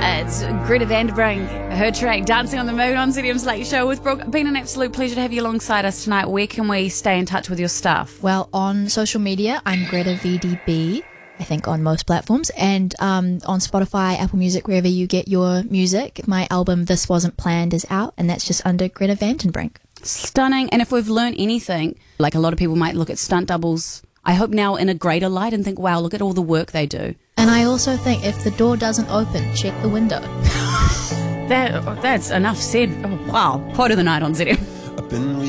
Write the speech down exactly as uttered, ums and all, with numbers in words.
It's Greta Van Der Brink, her track Dancing on the Moon on Z D M's Late Show with Brooke. Been an absolute pleasure to have you alongside us tonight. Where can we stay in touch with your stuff? Well, on social media, I'm Greta V D B, I think on most platforms, and um, on Spotify, Apple Music, wherever you get your music. My album This Wasn't Planned is out, and that's just under Greta Van Der Brink. Stunning. And if we've learned anything, like a lot of people might look at stunt doubles, I hope now in a greater light and think, wow, look at all the work they do. And I also think if the door doesn't open, check the window. that That's enough said. Oh, wow. Quote of the night on Z D M.